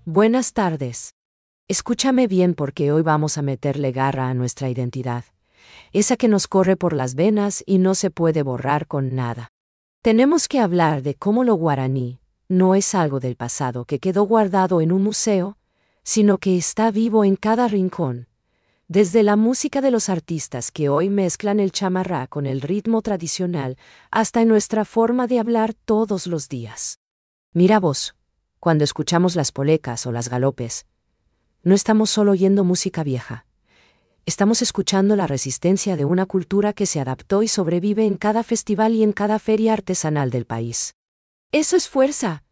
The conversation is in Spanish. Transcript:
Buenas tardes. Escúchame bien porque hoy vamos a meterle garra a nuestra identidad, esa que nos corre por las venas y no se puede borrar con nada. Tenemos que hablar de cómo lo guaraní no es algo del pasado que quedó guardado en un museo, sino que está vivo en cada rincón, desde la música de los artistas que hoy mezclan el chamarrá con el ritmo tradicional hasta en nuestra forma de hablar todos los días. Mira vos, cuando escuchamos las polecas o las galopes, no estamos solo oyendo música vieja. Estamos escuchando la resistencia de una cultura que se adaptó y sobrevive en cada festival y en cada feria artesanal del país. Eso es fuerza,